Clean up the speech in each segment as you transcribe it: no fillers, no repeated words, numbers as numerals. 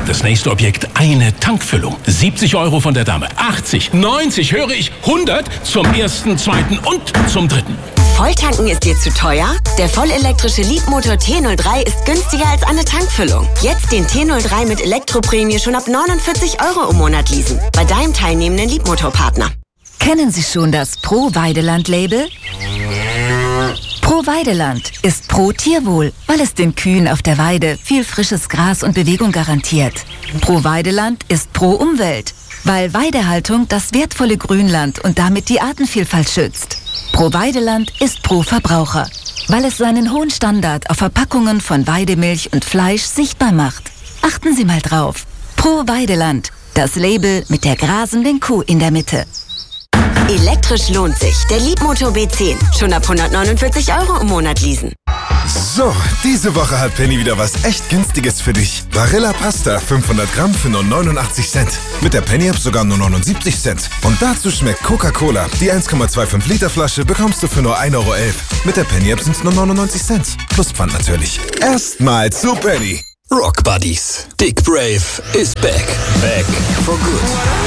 Das nächste Objekt, eine Tankfüllung. 70 € von der Dame. 80, 90, höre ich, 100 zum ersten, zweiten und zum dritten. Volltanken ist dir zu teuer? Der vollelektrische Leapmotor T03 ist günstiger als eine Tankfüllung. Jetzt den T03 mit Elektroprämie schon ab 49 € im Monat leasen. Bei deinem teilnehmenden Leapmotor-Partner. Kennen Sie schon das Pro-Weideland-Label? Pro-Weideland ist pro Tierwohl, weil es den Kühen auf der Weide viel frisches Gras und Bewegung garantiert. Pro-Weideland ist pro Umwelt, weil Weidehaltung das wertvolle Grünland und damit die Artenvielfalt schützt. Pro-Weideland ist pro Verbraucher, weil es seinen hohen Standard auf Verpackungen von Weidemilch und Fleisch sichtbar macht. Achten Sie mal drauf. Pro-Weideland, das Label mit der grasenden Kuh in der Mitte. Elektrisch lohnt sich. Der Leapmotor B10. Schon ab 149 € im Monat leasen. So, diese Woche hat Penny wieder was echt Günstiges für dich. Barilla Pasta, 500 Gramm für nur 89 Cent. Mit der Penny-App sogar nur 79 Cent. Und dazu schmeckt Coca-Cola. Die 1,25 Liter Flasche bekommst du für nur 1,11 €. Mit der Penny-App sind es nur 99 Cent. Plus Pfand natürlich. Erstmal zu Penny. Rock Buddies. Dick Brave is back. Back for good.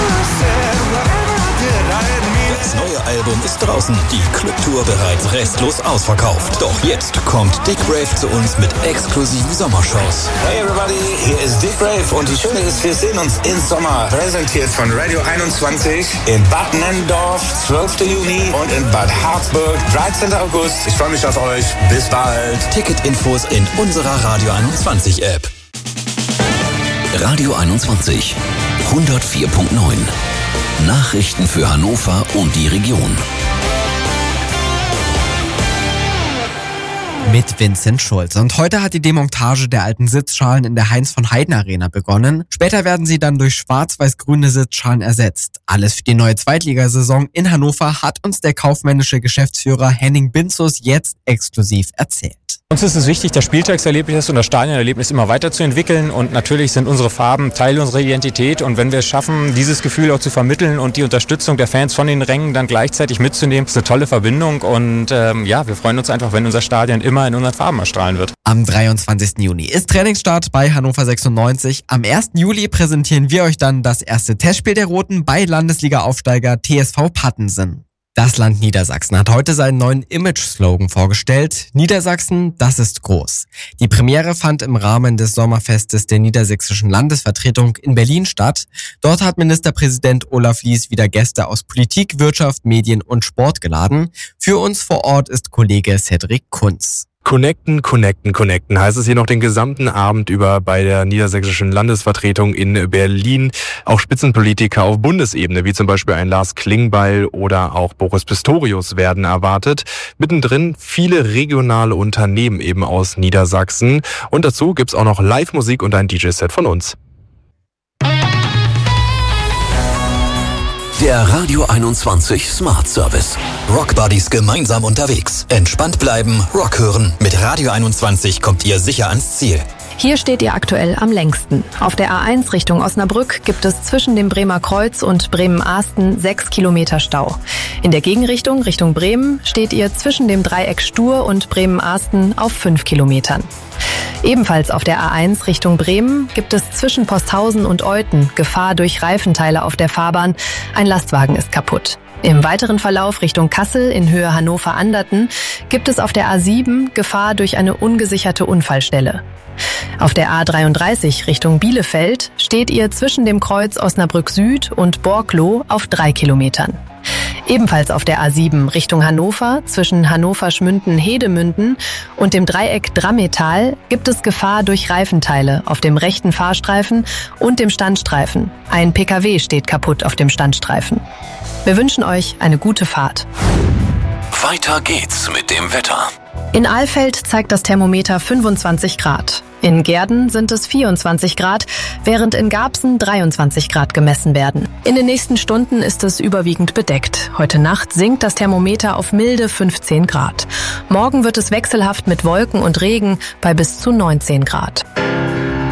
Das neue Album ist draußen. Die Clubtour bereits restlos ausverkauft. Doch jetzt kommt Dick Brave zu uns mit exklusiven Sommershows. Hey everybody, hier ist Dick Brave und die Schöne ist, wir sehen uns im Sommer. Präsentiert von Radio 21 in Bad Nennendorf, 12. Juni und in Bad Harzburg, 13. August. Ich freue mich auf euch. Bis bald. Ticketinfos in unserer Radio 21 App. Radio 21 104.9. Nachrichten für Hannover und die Region. Mit Vincent Schulz. Und heute hat die Demontage der alten Sitzschalen in der Heinz-von-Heiden-Arena begonnen. Später werden sie dann durch schwarz-weiß-grüne Sitzschalen ersetzt. Alles für die neue Zweitligasaison in Hannover hat uns der kaufmännische Geschäftsführer Henning Binzus jetzt exklusiv erzählt. Uns ist es wichtig, das Spieltagserlebnis und das Stadionerlebnis immer weiterzuentwickeln und natürlich sind unsere Farben Teil unserer Identität und wenn wir es schaffen, dieses Gefühl auch zu vermitteln und die Unterstützung der Fans von den Rängen dann gleichzeitig mitzunehmen, ist eine tolle Verbindung und wir freuen uns einfach, wenn unser Stadion immer in unseren Farben erstrahlen wird. Am 23. Juni ist Trainingsstart bei Hannover 96. Am 1. Juli präsentieren wir euch dann das erste Testspiel der Roten bei Landesliga-Aufsteiger TSV Pattensen. Das Land Niedersachsen hat heute seinen neuen Image-Slogan vorgestellt. Niedersachsen, das ist groß. Die Premiere fand im Rahmen des Sommerfestes der Niedersächsischen Landesvertretung in Berlin statt. Dort hat Ministerpräsident Olaf Lies wieder Gäste aus Politik, Wirtschaft, Medien und Sport geladen. Für uns vor Ort ist Kollege Cedric Kunz. Connecten heißt es hier noch den gesamten Abend über bei der Niedersächsischen Landesvertretung in Berlin. Auch Spitzenpolitiker auf Bundesebene, wie zum Beispiel ein Lars Klingbeil oder auch Boris Pistorius werden erwartet. Mittendrin viele regionale Unternehmen eben aus Niedersachsen. Und dazu gibt's auch noch Live-Musik und ein DJ-Set von uns. Der Radio 21 Smart Service. Rock Buddies gemeinsam unterwegs. Entspannt bleiben, Rock hören. Mit Radio 21 kommt ihr sicher ans Ziel. Hier steht ihr aktuell am längsten. Auf der A1 Richtung Osnabrück gibt es zwischen dem Bremer Kreuz und Bremen-Ahsten 6 Kilometer Stau. In der Gegenrichtung, Richtung Bremen, steht ihr zwischen dem Dreieck Stur und Bremen-Ahsten auf 5 Kilometern. Ebenfalls auf der A1 Richtung Bremen gibt es zwischen Posthausen und Euthen Gefahr durch Reifenteile auf der Fahrbahn. Ein Lastwagen ist kaputt. Im weiteren Verlauf Richtung Kassel in Höhe Hannover-Anderten gibt es auf der A7 Gefahr durch eine ungesicherte Unfallstelle. Auf der A33 Richtung Bielefeld steht ihr zwischen dem Kreuz Osnabrück Süd und Borkloh auf 3 Kilometern. Ebenfalls auf der A7 Richtung Hannover zwischen Hannover-Schmünden-Hedemünden und dem Dreieck Drammetal gibt es Gefahr durch Reifenteile auf dem rechten Fahrstreifen und dem Standstreifen. Ein PKW steht kaputt auf dem Standstreifen. Wir wünschen euch eine gute Fahrt. Weiter geht's mit dem Wetter. In Alfeld zeigt das Thermometer 25 Grad. In Gehrden sind es 24 Grad, während in Garbsen 23 Grad gemessen werden. In den nächsten Stunden ist es überwiegend bedeckt. Heute Nacht sinkt das Thermometer auf milde 15 Grad. Morgen wird es wechselhaft mit Wolken und Regen bei bis zu 19 Grad.